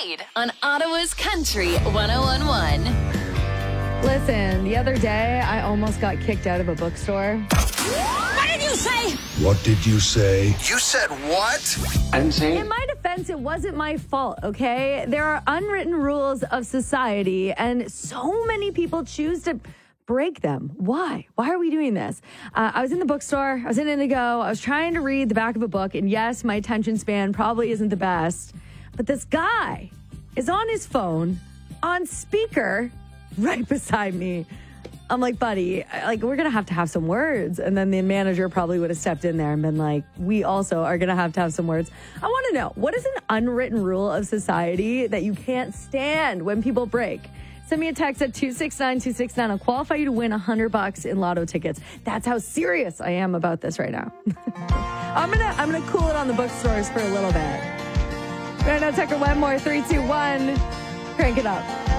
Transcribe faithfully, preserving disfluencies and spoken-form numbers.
Reid on Ottawa's Country one oh one point one. Listen, the other day, I almost got kicked out of a bookstore. What did you say? What did you say? You said what? I didn't say In my defense, it wasn't my fault, okay? There are unwritten rules of society, and so many people choose to break them. Why? Why are we doing this? Uh, I was in the bookstore. I was in Indigo. I was trying to read the back of a book, and yes, my attention span probably isn't the best, but this guy is on his phone, on speaker, right beside me. I'm like, buddy, like, we're going to have to have some words. And then the manager probably would have stepped in there and been like, we also are going to have to have some words. I want to know, what is an unwritten rule of society that you can't stand when people break? Send me a text at two six nine two six nine. I'll qualify you to win one hundred bucks in lotto tickets. That's how serious I am about this right now. I'm going to I'm gonna cool it on the bookstores for a little bit. Right now, Tucker Wetmore, three, two, one. Crank it up.